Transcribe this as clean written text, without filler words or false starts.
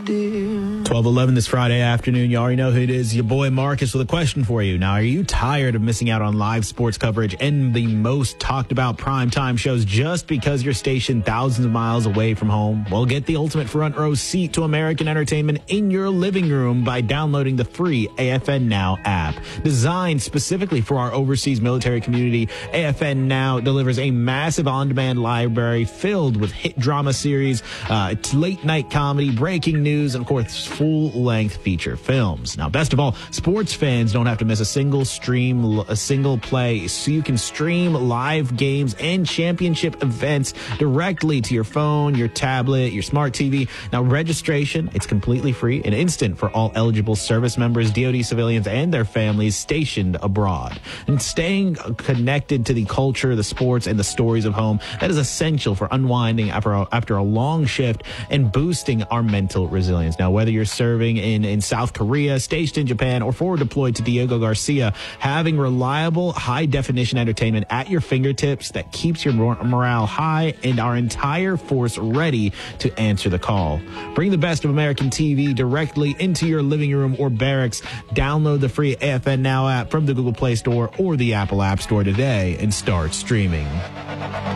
dear. 12:11 this Friday afternoon. You already know who it is. Your boy Marcus with a question for you. Now, are you tired of missing out on live sports coverage and the most talked about primetime shows just because you're stationed thousands of miles away from home? Well, get the ultimate front row seat to American entertainment in your living room by downloading the free AFN Now app. Designed specifically for our overseas military community, AFN Now delivers a massive on-demand library filled with hit drama series, late-night comedy, breaking news, and, of course, full-length feature films. Now, best of all, sports fans don't have to miss a single play, so you can stream live games and championship events directly to your phone, your tablet, your smart TV. Now, registration, it's completely free and instant for all eligible service members, DoD civilians, and their families stationed abroad. And staying connected to the culture, the sports, and the stories of home, that is essential for unwinding after a long shift and boosting our mental resilience. Now, whether you're serving in South Korea, stationed in Japan, or forward deployed to Diego Garcia, having reliable, high-definition entertainment at your fingertips that keeps your morale high and our entire force ready to answer the call. Bring the best of American TV directly into your living room or barracks. Download the free AFN Now app from the Google Play Store or the Apple App Store today and start streaming.